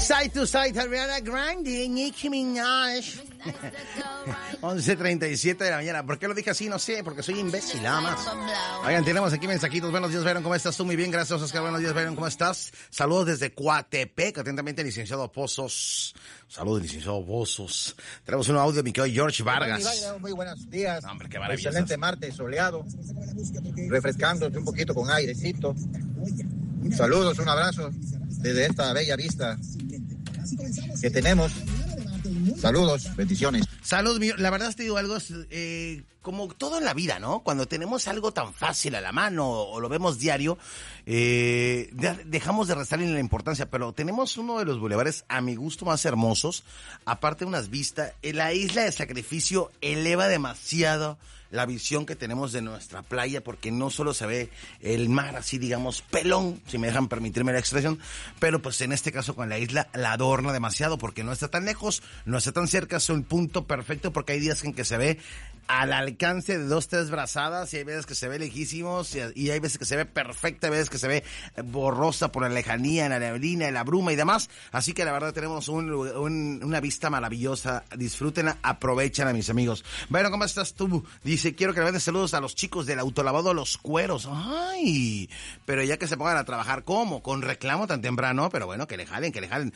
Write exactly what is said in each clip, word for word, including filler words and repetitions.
Side to Side, Ariana Grande, Nicki Minaj. once treinta y siete de la mañana. ¿Por qué lo dije así? No sé, porque soy imbécil, nada más. Oigan, tenemos aquí mensajitos. Buenos días, Byron, ¿cómo estás tú? Muy bien, gracias, Oscar. Buenos días, Byron, ¿cómo estás? Saludos desde Coatepec, atentamente, licenciado Pozos. Saludos, licenciado Pozos. Tenemos un audio de mi querido George Vargas. Muy buenos días. Hombre, qué maravilloso. Excelente martes, soleado, refrescándose un poquito con airecito. Saludos, un abrazo desde esta bella vista que tenemos. Saludos, bendiciones. Salud, la verdad te digo algo, eh, como todo en la vida, ¿no? Cuando tenemos algo tan fácil a la mano o lo vemos diario, eh, dejamos de restarle la importancia, pero tenemos uno de los bulevares a mi gusto más hermosos, aparte de unas vistas, la isla de Sacrificio eleva demasiado la visión que tenemos de nuestra playa, porque no solo se ve el mar así, digamos, pelón, si me dejan permitirme la expresión, pero pues en este caso con la isla la adorna demasiado, porque no está tan lejos, no está tan cerca, es un punto perfecto, porque hay días en que se ve al alcance de dos, tres brazadas, y hay veces que se ve lejísimos, y, y hay veces que se ve perfecta, hay veces que se ve borrosa por la lejanía, en la neblina, en la bruma y demás, así que la verdad tenemos un, un, una vista maravillosa, disfrútenla, aprovechenla, mis amigos. Bueno, ¿cómo estás tú? Dice, quiero que le mandes saludos a los chicos del autolavado Los Cueros. Ay, pero ya que se pongan a trabajar, ¿cómo? Con reclamo tan temprano, pero bueno, que le jalen, que le jalen.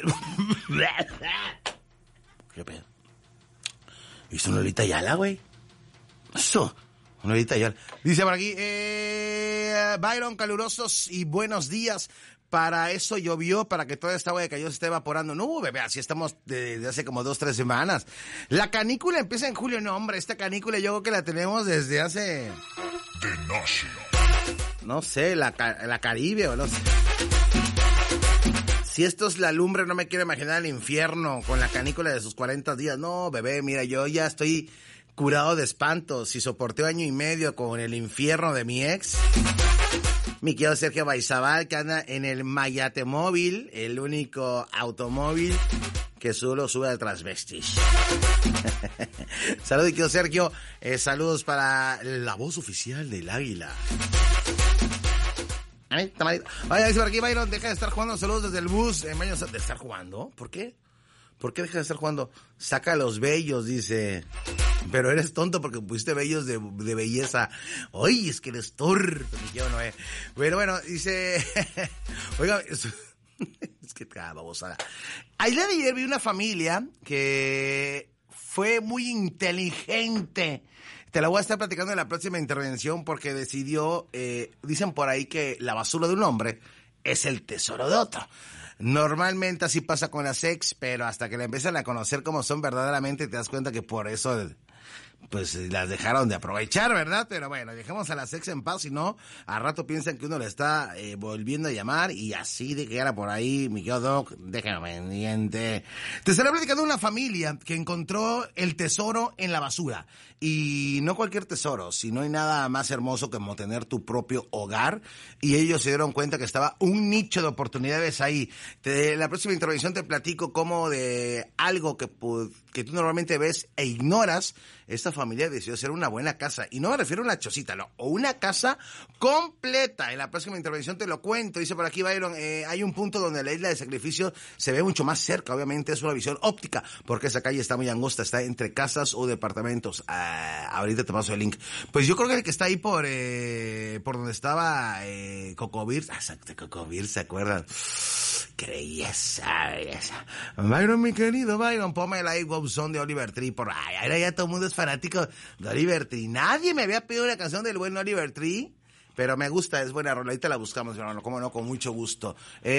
¿Qué pedo? ¿Viste una Lolita Ayala, güey? Eso, una Lolita Ayala. Dice por aquí, eh, Byron, calurosos y buenos días. Para eso llovió, para que toda esta agua que cayó se esté evaporando. No, bebé, así estamos desde hace como dos, tres semanas. La canícula empieza en julio. No, hombre, esta canícula yo creo que la tenemos desde hace... De noche. No sé, la, la Caribe o no sé. Si esto es la lumbre, no me quiero imaginar el infierno con la canícula de sus cuarenta días. No, bebé, mira, yo ya estoy curado de espanto. Si soporté año y medio con el infierno de mi ex... Mi querido Sergio Baizabal, que anda en el Mayate Móvil, el único automóvil que solo sube a transvestis. Saludos, querido Sergio. Eh, saludos para la voz oficial del Águila. Ay, tamadito. Oye, dice por aquí, Byron, deja de estar jugando. Saludos desde el bus. En baño de estar jugando. ¿Por qué? ¿Por qué deja de estar jugando? Saca los bellos, dice. Pero eres tonto porque pusiste bellos de, de belleza. Oye, es que eres torpe. Yo no, eh. Pero bueno, dice... Oiga, es, es que cada babosada. Ayer de ayer vi una familia que fue muy inteligente. Te la voy a estar platicando en la próxima intervención porque decidió... Eh, dicen por ahí que la basura de un hombre es el tesoro de otro. Normalmente así pasa con las ex, pero hasta que la empiezan a conocer como son verdaderamente te das cuenta que por eso pues las dejaron de aprovechar, ¿verdad? Pero bueno, dejemos a las ex en paz, si no, a rato piensan que uno le está eh, volviendo a llamar y así de que era por ahí, mi querido Doc, déjame pendiente. Te estaré platicando de una familia que encontró el tesoro en la basura. Y no cualquier tesoro, si no hay nada más hermoso que como tener tu propio hogar. Y ellos se dieron cuenta que estaba un nicho de oportunidades ahí. Te, la próxima intervención te platico cómo de algo que, que tú normalmente ves e ignoras, esta familia decidió hacer una buena casa. Y no me refiero a una chocita, no, o una casa completa. En la próxima intervención te lo cuento. Dice por aquí, Byron, eh, hay un punto donde la isla de Sacrificio se ve mucho más cerca. Obviamente es una visión óptica, porque esa calle está muy angosta, está entre casas o departamentos. Ah, ahorita te paso el link. Pues yo creo que el que está ahí por eh, por donde estaba eh, Cocovir, ah, Cocovir, ¿se acuerdan? ¡Qué belleza, belleza! Byron, mi querido Byron, ponme el I Go Son de Oliver Tree. Por ay, ahora ya todo el mundo es fanático de Oliver Tree. Nadie me había pedido una canción del buen Oliver Tree. Pero me gusta, es buena rola. Ahorita la buscamos, hermano. Cómo no, con mucho gusto.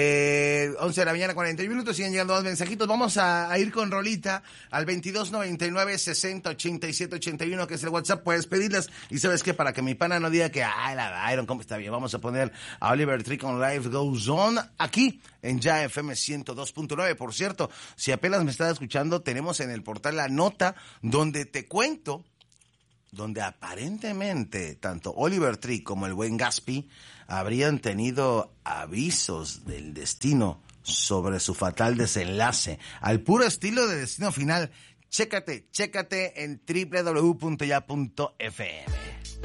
Eh, once de la mañana, cuarenta y minutos. Siguen llegando dos mensajitos. Vamos a, a ir con rolita al veintidós noventa y nueve sesenta ochenta y siete ochenta y uno, que es el WhatsApp. Puedes pedirlas. Y ¿sabes qué? Para que mi pana no diga que, ay, la Byron, ¿cómo está bien? Vamos a poner a Oliver Tree con Life Goes On aquí en Ya F M ciento dos punto nueve. Por cierto, si apenas me estás escuchando, tenemos en el portal la nota donde te cuento donde aparentemente tanto Oliver Tree como el buen Gaspi habrían tenido avisos del destino sobre su fatal desenlace, al puro estilo de Destino Final. Chécate, chécate en doble u doble u doble u punto ya punto f m.